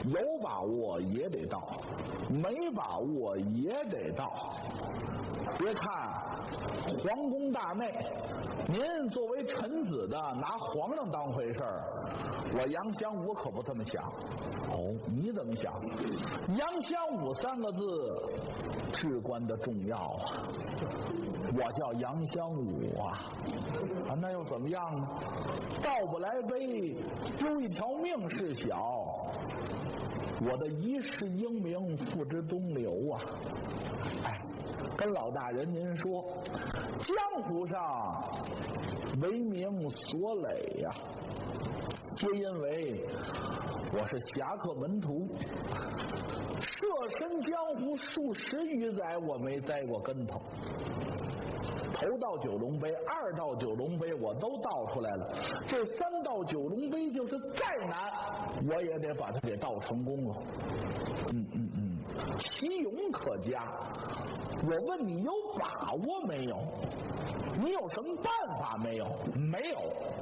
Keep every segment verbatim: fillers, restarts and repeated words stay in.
有把握也得到，没把握也得到。别看皇宫大内，您作为臣子的拿皇上当回事儿，我杨香武可不这么想。哦，你怎么想？杨香武三个字至关的重要啊！我叫杨香武啊，啊，那又怎么样呢？倒不来杯，丢一条命是小，我的一世英名付之东流啊！哎，跟老大人您说，江湖上为名所累呀、啊，皆因为我是侠客门徒，涉身江湖数十余载，我没栽过跟头。头道九龙杯，二道九龙杯我都倒出来了，这三道九龙杯就是再难，我也得把它给倒成功了。嗯嗯嗯，其勇可嘉。我问你有把握没有？你有什么办法没有？没有。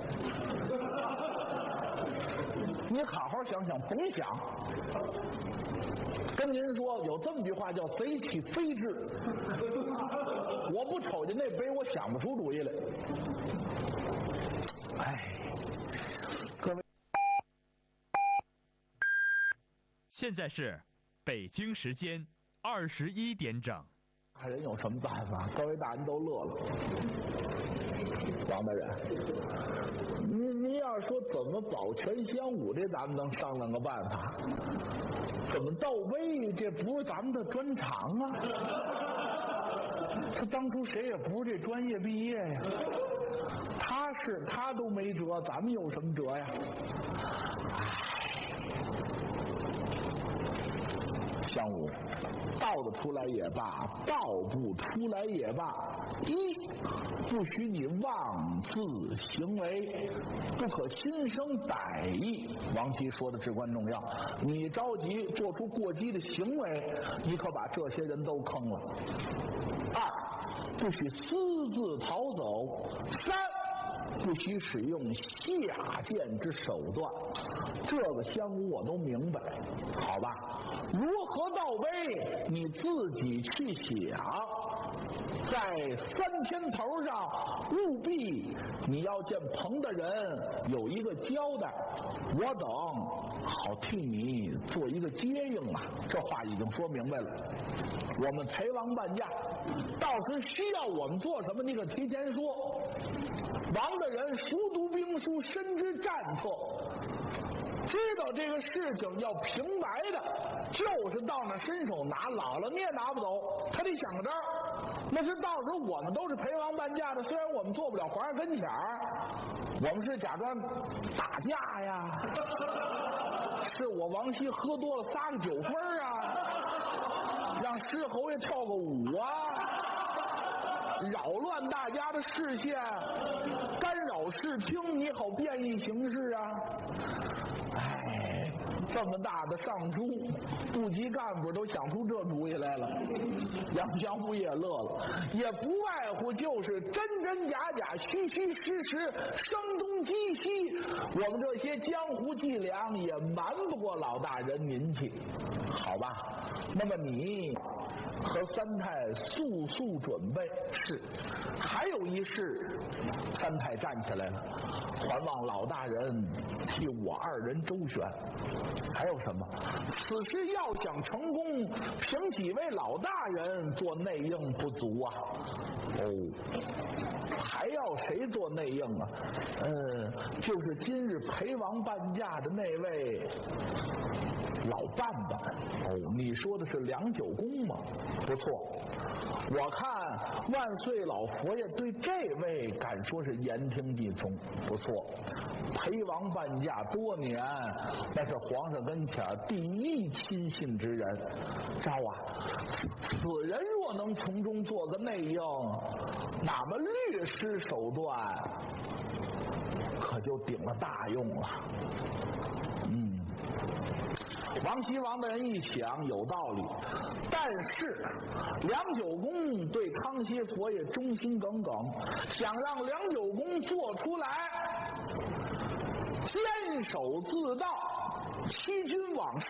你好好想想，甭想。跟您说，有这么句话叫贼起飞智。我不瞅见那杯，我想不出主意来。哎，各位， 现在是北京时间二十一点整。 大人有什么办法？各位大人都乐了。王大人，您您要说怎么保全香武，这咱们能商量个办法。怎么倒杯，这不是咱们的专长啊。他当初谁也不是这专业毕业呀，他是他都没辙，咱们有什么辙呀？唉，香武，倒得出来也罢，倒不出来也罢，一不许你妄自行为，不可心生歹意。王琦说的至关重要，你着急做出过激的行为，你可把这些人都坑了。二，不许私自逃走。三，不许使用下贱之手段。这个香武我都明白，好吧？如何倒杯，你自己去想。在三天头上，务必你要见彭大人有一个交代，我等好替你做一个接应啊。这话已经说明白了。我们陪王伴驾，到时需要我们做什么，你可提前说。王大人熟读兵书，深知战策，知道这个事情要平白的，就是到那伸手拿，姥姥你也拿不走，他得想个招。那是到时候我们都是陪王伴驾的，虽然我们做不了皇上跟前儿，我们是假装打架呀，是我王熙喝多了撒个酒疯啊，让狮侯爷跳个舞啊，扰乱大家的视线，干扰视听，你好变异形式啊。哎，这么大的尚书，部级干部都想出这主意来了。杨香武也乐了，也不外乎就是真真假假、虚虚实实、声东击西。我们这些江湖伎俩也瞒不过老大人您去，好吧？那么你和三太速速准备。是，还有一事，三太站起来了，还望老大人替我二人周旋。还有什么？此事要想成功，凭几位老大人做内应不足啊。哦，还要谁做内应啊？呃，就是今日陪王伴驾的那位老伴伴。哦，你说的是梁九公吗？不错，我看万岁老佛爷对这位敢说是言听计从。不错，陪王伴驾多年，那是皇上跟前第一亲信之人。招啊，此人若能从中做个内应，哪么律师手段可就顶了大用了。嗯，王熙王大人一想有道理，但是梁九公对康熙佛爷忠心耿耿，想让梁九公做出来坚守自盗，欺君罔上。